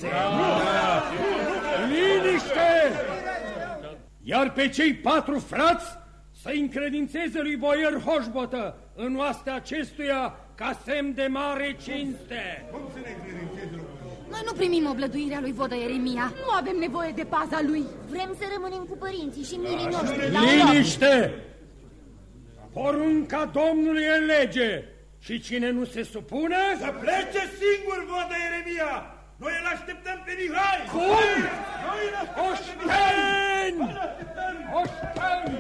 fețe. Liniște! Iar pe cei 4 frați să încredințeze lui boier Hoșbotă în oastea acestuia ca semn de mare cinste. Cum să ne încredințeze? Noi nu primim oblăduirea lui vodă Ieremia. Nu avem nevoie de paza lui. Vrem să rămânem cu părinții și mirii noștri. Liniște! Porunca Domnului e lege și cine nu se supune... Să plece singur vodă Ieremia! Noi îl așteptăm pe Mihai! Cum? Oșteni! Oșteni!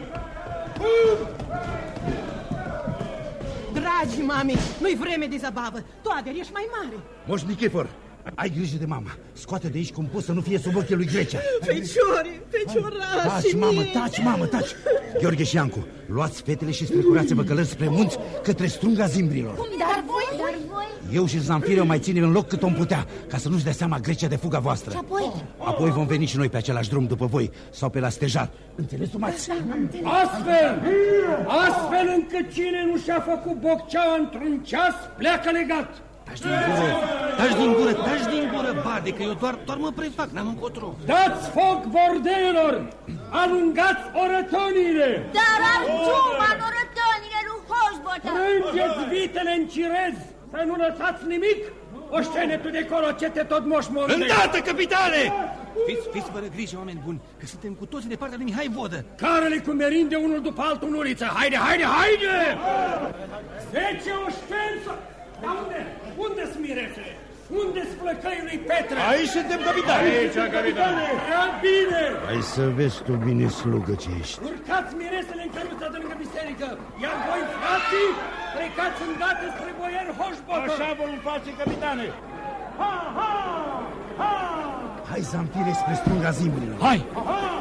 Dragi mami, nu-i vreme de zabavă. Tu, Ader, ești mai mare. Moș Nichifor, ai grijă de mama. Scoate de aici cum poți să nu fie sub ochii lui Grecia. Feciorașii Taci, mamă, taci. Gheorghe și Iancu, luați fetele și strecurați-vă călări spre munți către strunga zimbrilor. Dar voi? Eu și Zanfire o mai ținem în loc cât om putea, ca să nu-și dea seama Grecia de fuga voastră. Și apoi? Apoi vom veni și noi pe același drum după voi sau pe la stejar. Înțeles, Mați? Astfel încât cine nu și-a făcut bocceaua într-un ceas, pleacă legat. Taci din gură, bade, că eu doar mă prefac, n-am încotro. Dați foc bordelor! Alungați orătonile! Dar arjuma în orătonile lui Hoșbotă! Prângeți vitele în cirez, să nu lăsați nimic! Oștenetu de colo, ce te tot moșmorte! Îndată, capitane! Fiți fără grijă, oameni buni, că suntem cu toții de partea lui Mihai Vodă. Carele cu merinde unul după altul în uliță! Haide! 10 oșteni! Dar unde-s mirețele? Unde-s flăcăii lui Petre? Aici suntem, capitane! Aici, capitane! Prea bine! Hai să vezi tu bine, slugă ce ești. Urcați miresele în căruța de lângă biserică, iar voi, frații, plecați îndată spre boier Hoșbotă! Așa vom face, capitane! Hai, Zanfire, spre strunga zimbrilor. Hai!